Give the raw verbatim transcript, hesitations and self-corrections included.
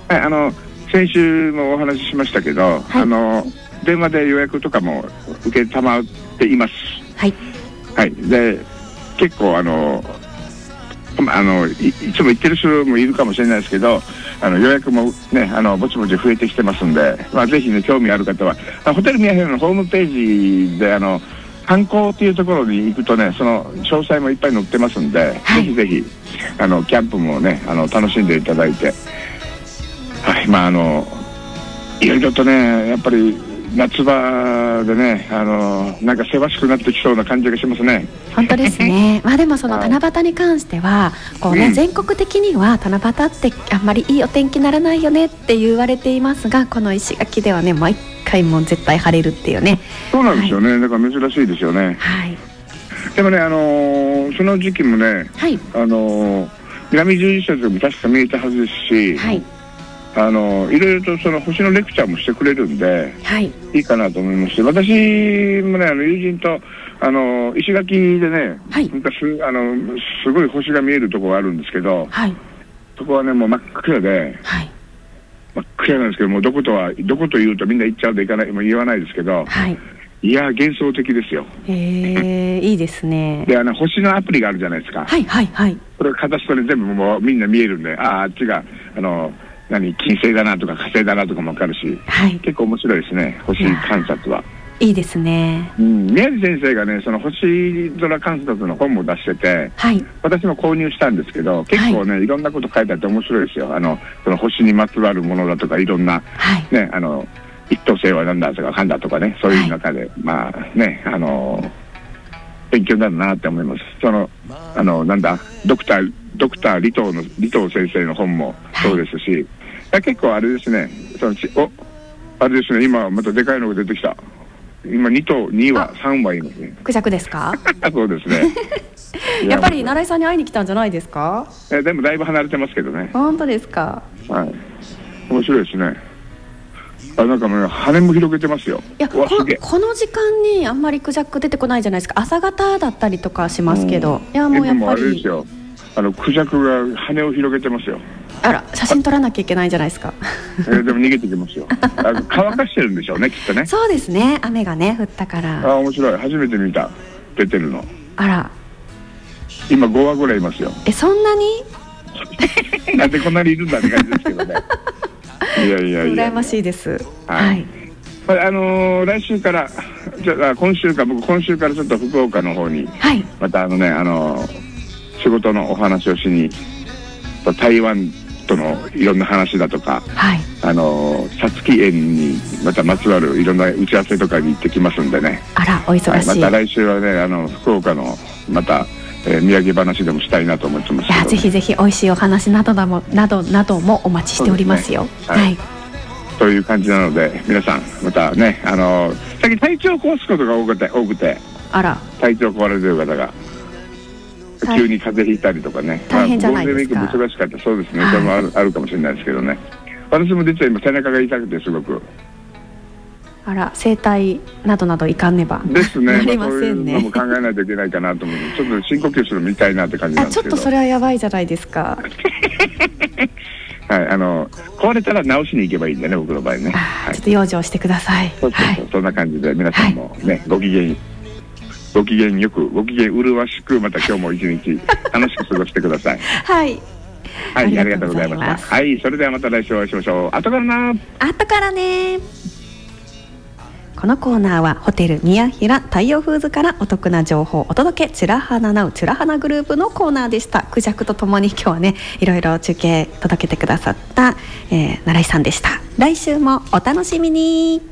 はい、あの先週もお話ししましたけど、はい、あの電話で予約とかも受けたまっています。 はい、 はい、で結構あのあの い, いつも言ってる人もいるかもしれないですけど、あの予約もねあのぼちぼち増えてきてますんで、まあ、ぜひね興味ある方はホテルミヤヒラのホームページであの観光っていうところに行くとね、その詳細もいっぱい載ってますんで、はい、ぜひぜひあのキャンプもねあの楽しんでいただいて、はい、まああのいろいろとねやっぱり夏場でねあのなんかせわしくなってきそうな感じがしますね。 本当ですね。まあでもその七夕に関してはこうね、うん、全国的には七夕ってあんまりいいお天気にならないよねって言われていますが、この石垣ではね毎回もう絶対晴れるっていうね。 そうなんですよね、はい、だから珍しいですよね。 はい、 でもねあのー、その時期もね、 はい、 あのー、南十字節も確か見えたはずですし、 はい、 あのいろいろとその星のレクチャーもしてくれるんで、はい、いいかなと思いまして、私もねあの友人とあの石垣でね、はい、昔あのすごい星が見えるところがあるんですけど、はい、そこはねもう真っ暗で、はい、真っ暗なんですけどもうどことはどこと言うとみんな言っちゃうんでいかないもう言わないですけど、はい、いや幻想的ですよ。 へえいいですね。 であの星のアプリがあるじゃないですか。 はいはいはい。 これをかざすとね全部もうみんな見えるんで、あああっちがあの何金星だなとか火星だなとかも分かるし、はい、結構面白いですね星観察は。 いいですね。 うん、宮地先生がねその星空観察の本も出してて、はい、私も購入したんですけど結構ね、はい、いろんなこと書いてあって面白いですよ。あのその星にまつわるものだとかいろんな、はい、ねあの一等星は何だとかかんだとかねそういう中で、はい、まあねあの勉強になるなって思います。そのあのなんだドクタードクター李東の李東先生の本もそうですし、はい、結構あれですねそのおあれですね今またでかいのが出てきた。今に頭にはさんはいますね。 クジャクですか？ そうですね。 やっぱり習いさんに会いに来たんじゃないですか？ えでもだいぶ離れてますけどね。 本当ですか？ はい。面白いですね。あなんかもう羽も広げてますよ。 いやこの、この時間にあんまりクジャク出てこないじゃないですか。朝方だったりとかしますけど、うん、いやもうやっぱり。でもあれですよ。あのクジャクが羽を広げてますよ。 あら写真撮らなきゃいけないじゃないですか。 えー、でも逃げてきますよ。あの乾かしてるんでしょうねきっとね。 そうですね雨がね降ったから。 あ面白い初めて見た出てるの。 あら今ごわぐらいいますよ。 えそんなに？ なんでこんなにいるんだって感じですけどね。いやいやいや羨ましいです。はい、 はい、あのー、来週からじゃあ今週か僕今週からちょっと福岡の方に、はい、またあのねあのー、仕事のお話をしに台湾とのいろんな話だとか、はい、あのさつき園にまたまつわるいろんな打ち合わせとかに行ってきますんでね。 あらお忙しい、はい、 また来週はねあの福岡のまた、えー、土産話でもしたいなと思ってますけど、ね、いやぜひぜひ美味しいお話などなどなどなどもお待ちしておりますよ。す、ね、はい、はい、 という感じなので皆さんまたねあの最近体調を壊すことが多くて多くてあら体調壊れてる方が急に風邪ひいたりとかね、 大変じゃないですか。 まあ、ゴールデンウィーク難しかったそうですね、はい、それもある、あるかもしれないですけどね。私も実は今背中が痛くてすごくあら整体などなどいかんねばですね。 なりませんね。 まあ、そういうのも考えないといけないかなと思うちょっと深呼吸するのみたいなって感じなんですけど、 あちょっとそれはやばいじゃないですか。 はい、あの壊れたら直しに行けばいいんでね僕の場合ね、はい、 ちょっと養生してください。 そうそうそう、はい、そんな感じで皆さんもね、はい、ご機嫌ご機嫌よくご機嫌麗しくまた今日も一日楽しく過ごしてください。 はいはい、ありがとうございました。はい、それではまた来週お会いしましょう。後からな後からね。このコーナーはホテル宮平太陽フーズからお得な情報をお届け、つらはななうつらはなグループのコーナーでした。クジャクとともに今日はねいろいろ中継届けてくださった、えー、奈良井さんでした。来週もお楽しみに。